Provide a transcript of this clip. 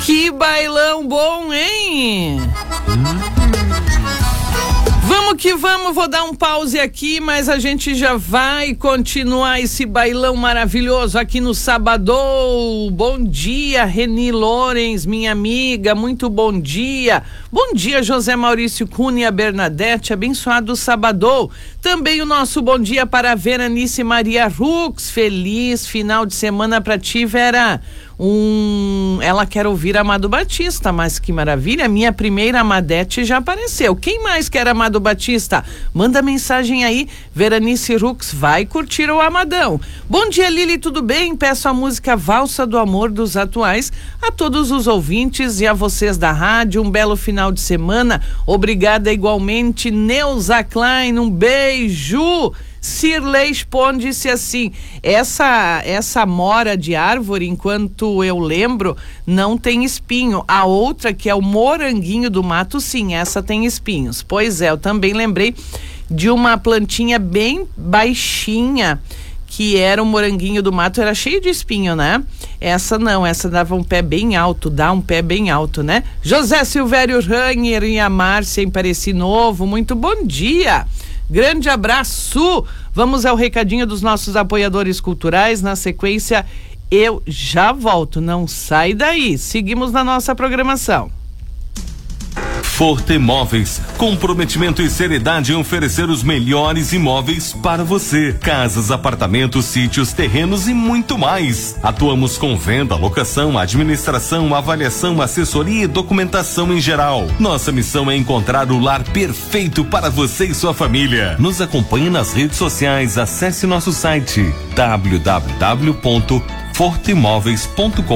Que bailão bom, hein? Vamos que vamos, vou dar um pause aqui, mas a gente já vai continuar esse bailão maravilhoso aqui no Sabadão. Bom dia, Reni Lorenz, minha amiga, muito bom dia. Bom dia, José Maurício Cunha, Bernadette, abençoado Sabadão. Também o nosso bom dia para a Veranice Maria Rux. Feliz final de semana para ti, Vera. Ela quer ouvir Amado Batista, mas que maravilha, minha primeira Amadete já apareceu. Quem mais quer Amado Batista? Manda mensagem aí, Veranice Rux vai curtir o Amadão. Bom dia, Lili, tudo bem? Peço a música Valsa do Amor dos Atuais a todos os ouvintes e a vocês da rádio, um belo final de semana, obrigada igualmente, Neuza Klein, um beijo. Cirlei Spon disse assim, essa mora de árvore, enquanto eu lembro, não tem espinho. A outra, que é o moranguinho do mato, sim, essa tem espinhos. Pois é, eu também lembrei de uma plantinha bem baixinha, que era o moranguinho do mato, era cheio de espinho, né? Essa não, essa dava um pé bem alto, dá um pé bem alto, né? José Silvério Ranher e a Márcia em Pareci Novo, muito bom dia! Grande abraço! Vamos ao recadinho dos nossos apoiadores culturais. Na sequência, eu já volto. Não sai daí. Seguimos na nossa programação. Forte Imóveis, comprometimento e seriedade em oferecer os melhores imóveis para você. Casas, apartamentos, sítios, terrenos e muito mais. Atuamos com venda, locação, administração, avaliação, assessoria e documentação em geral. Nossa missão é encontrar o lar perfeito para você e sua família. Nos acompanhe nas redes sociais, acesse nosso site www.forteimóveis.com